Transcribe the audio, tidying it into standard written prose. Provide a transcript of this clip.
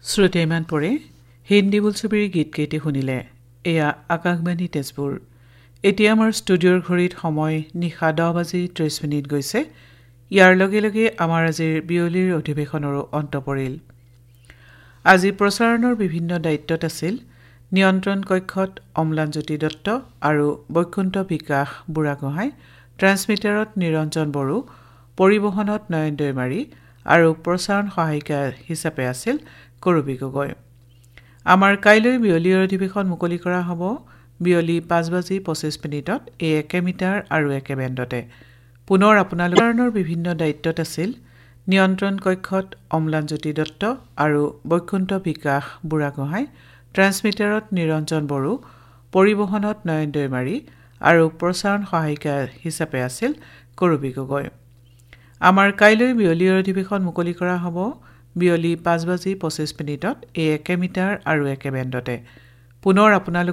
শ্ৰোতাইমান পৰে হিন্দী বোলছবিৰ গীতকেইটি শুনিলে। এয়া আকাশবাণী তেজপুৰ। এতিয়া আমাৰ ষ্টুডিঅ'ৰ ঘড়ীত সময় নিশা 10:30 গৈছে। ইয়াৰ লগে লগে আমাৰ আজিৰ বিয়লিৰ অধিৱেশনৰো অন্ত পৰিল। আজি প্ৰচাৰণৰ বিভিন্ন দায়িত্বত আছিল নিয়ন্ত্ৰণ কক্ষত অম্লানজ্যোতি দত্ত আৰু বৈকুণ্ঠ বিকাশ বুঢ়াগোহাঁই, ট্ৰেন্সমিটাৰত নিৰঞ্জন বড়ো, পৰিবহণত নয়ন দৈমাৰী আৰু প্ৰচাৰণ সহায়িকা হিচাপে আছিল কৰবী গগৈ। আমাৰ কাইলৈ বিয়লিৰ অধিৱেশন মুকলি কৰা হ'ব বিয়লি 5:25 এই একে মিটাৰ আৰু একে বেণ্ডতে। পুনৰ আপোনালোকৰ বিভিন্ন দায়িত্বত আছিল নিয়ন্ত্ৰণ কক্ষত অম্লানজ্যোতি দত্ত আৰু বৈকুণ্ঠ বিকাশ বুঢ়াগোহাঁই, ট্ৰেন্সমিটাৰত নিৰঞ্জন বড়ো, পৰিবহণত নয়ন দৈমাৰী আৰু প্ৰচাৰণ সহায়িকা হিচাপে আছিল কৰবী গগৈ। আমাৰ কাইলৈ বিয়লিৰ অধিৱেশন মুকলি কৰা হ'ব বিয়লি 5:25 এই একে মিটাৰ আৰু একে বেণ্ডতে। পুনৰ আপোনালোক